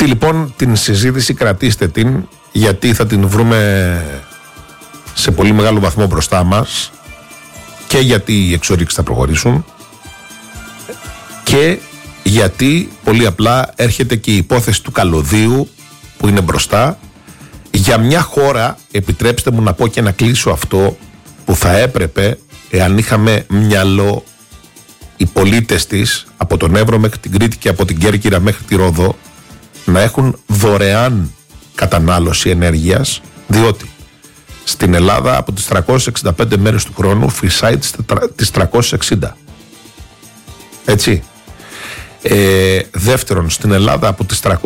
Αυτή λοιπόν την συζήτηση κρατήστε την, γιατί θα την βρούμε σε πολύ μεγάλο βαθμό μπροστά μας, και γιατί οι εξορίξεις θα προχωρήσουν και γιατί πολύ απλά έρχεται και η υπόθεση του καλωδίου που είναι μπροστά για μια χώρα, επιτρέψτε μου να πω και να κλείσω αυτό, που θα έπρεπε, εάν είχαμε μυαλό, οι πολίτες της από τον Εύρο μέχρι την Κρήτη και από την Κέρκυρα μέχρι τη Ρόδο να έχουν δωρεάν κατανάλωση ενέργειας, διότι στην Ελλάδα από τις 365 μέρες του χρόνου φυσάει τις 360. Έτσι. Δεύτερον, στην Ελλάδα από τις